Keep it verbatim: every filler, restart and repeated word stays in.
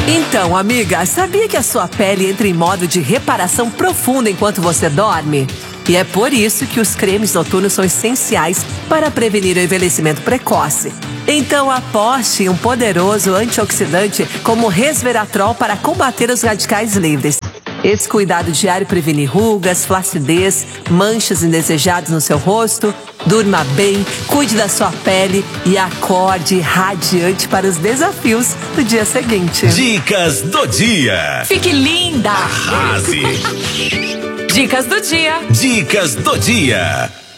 Então, amiga, sabia que a sua pele entra em modo de reparação profunda enquanto você dorme? E é por isso que os cremes noturnos são essenciais para prevenir o envelhecimento precoce. Então aposte em um poderoso antioxidante como o resveratrol para combater os radicais livres. Esse cuidado diário previne rugas, flacidez, manchas indesejadas no seu rosto. Durma bem, cuide da sua pele e acorde radiante para os desafios do dia seguinte. Dicas do dia. Fique linda. Arrase. Dicas do dia. Dicas do dia.